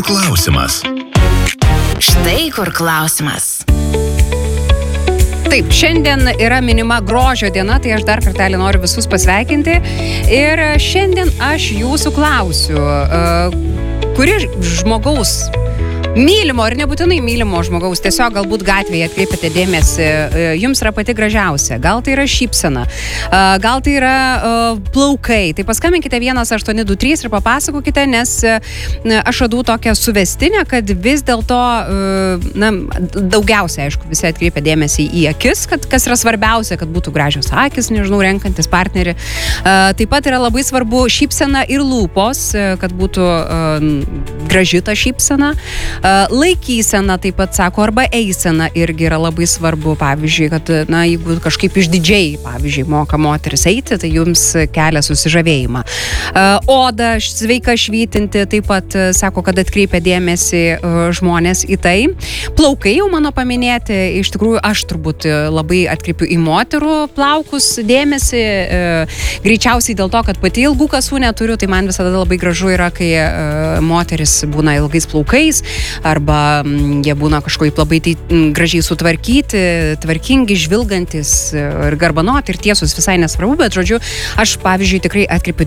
klausimas. Štai kur klausimas. Taip, šiandien yra minima grožio diena, tai aš dar kartelį noriu visus pasveikinti. Ir šiandien aš jūsų klausiu, kuri žmogaus mylimo ir nebūtinai mylimo žmogaus, tiesiog galbūt gatvėje atkreipiate dėmesį, jums yra pati gražiausia. Gal tai yra šypsena, gal tai yra plaukai. Tai paskambinkite 1823 ir papasakokite, nes aš radau tokią suvestinę, kad vis dėlto, daugiausia, aišku, visi atkreipia dėmesį į akis, kad kas yra svarbiausia, kad būtų gražios akis, nežinau, renkantis partnerį. Taip pat yra labai svarbu šypsena ir lūpos, kad būtų graži ta šypsena. Laikysena taip pat sako, arba eisena irgi yra labai svarbu, pavyzdžiui, kad, jeigu kažkaip išdidžiai, pavyzdžiui, moka moteris eiti, tai jums kelia susižavėjimą. Oda sveika švytinti, taip pat sako, kad atkreipia dėmesį žmonės į tai. Plaukai jau mano paminėti, iš tikrųjų aš turbūt labai atkreipiu į moterų plaukus dėmesį, greičiausiai dėl to, kad pati ilgų kasų neturiu, tai man visada labai gražu yra, kai moteris būna ilgais plaukais, arba jie būna kažkaip labai gražiai sutvarkyti, tvarkingi, žvilgantis ir garbanoti ir tiesus, visai nesvarbu, bet žodžiu, aš pavyzdžiui tikrai atkreipiu